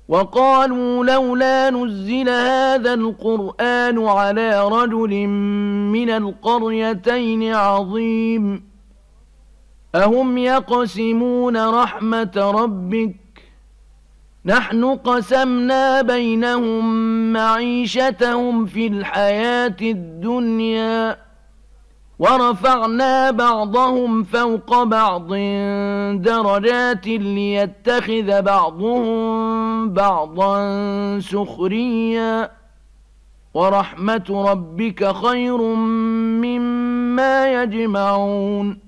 وقالوا لولا نزل هذا القرآن على رجل من القريتين عظيم أهم يقسمون رحمة ربك نحن قسمنا بينهم معيشتهم في الحياة الدنيا ورفعنا بعضهم فوق بعض درجات ليتخذ بعضهم بعضا سخريا ورحمة ربك خير مما يجمعون